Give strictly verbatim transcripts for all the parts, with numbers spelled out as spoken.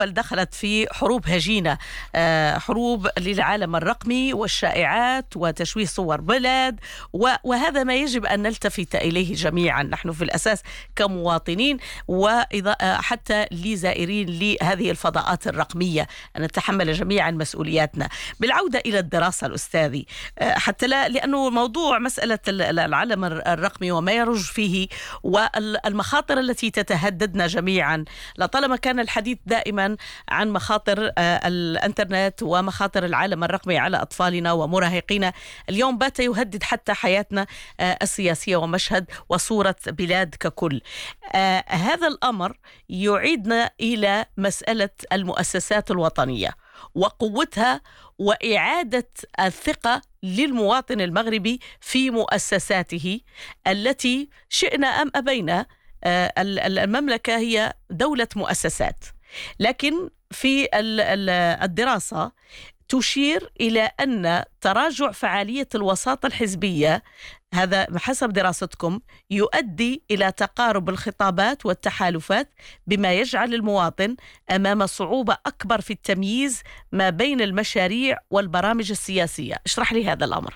بل دخلت في حروب هجينة، آه، حروب للعالم الرقمي والشائعات وتشويه صور بلاد، وهذا ما يجب أن نلتفت إليه جميعا نحن في الأساس كمواطنين، وحتى لزائرين لهذه الفضاءات الرقمية، أن نتحمل جميعا مسؤولياتنا. بالعودة إلى الدراسة الأستاذي، حتى لا لأنه موضوع مسألة العالم الرقمي وما يرج فيه والمخاطر التي تتهددنا جميعا، لطالما كان الحديث دائما عن مخاطر الانترنت ومخاطر العالم الرقمي على أطفالنا ومراهقينا، اليوم بات يهدد حتى حياتنا السياسية ومشهد وصورة بلاد ككل. آه هذا الأمر يعيدنا إلى مسألة المؤسسات الوطنية وقوتها وإعادة الثقة للمواطن المغربي في مؤسساته التي شئنا أم أبينا، آه المملكة هي دولة مؤسسات، لكن في الدراسة تشير إلى أن تراجع فعالية الوساطة الحزبية، هذا حسب دراستكم، يؤدي إلى تقارب الخطابات والتحالفات، بما يجعل المواطن أمام صعوبة أكبر في التمييز ما بين المشاريع والبرامج السياسية. اشرح لي هذا الأمر.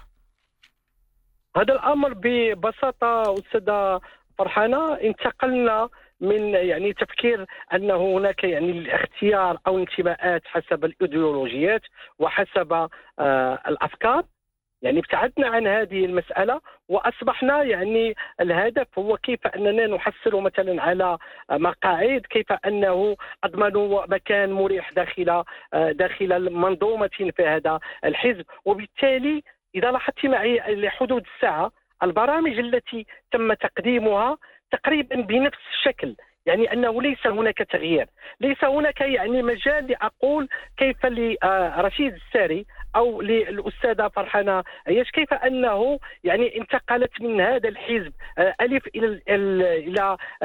هذا الأمر ببساطة أستاذة فرحانة، انتقلنا من يعني تفكير أن هناك يعني الاختيار أو انتماءات حسب الإيديولوجيات وحسب آه الأفكار، يعني ابتعدنا عن هذه المسألة وأصبحنا يعني الهدف هو كيف أننا نحصل مثلا على مقاعد، كيف أنه أضمن مكان مريح داخل داخل منظومة في هذا الحزب. وبالتالي إذا لاحظت معي لحدود الساعة البرامج التي تم تقديمها تقريبا بنفس الشكل، يعني أنه ليس هناك تغيير، ليس هناك يعني مجال لأقول كيف لرشيد الساري أو للأستاذة فرحانة عياش كيف أنه يعني انتقلت من هذا الحزب ألف إلى إلى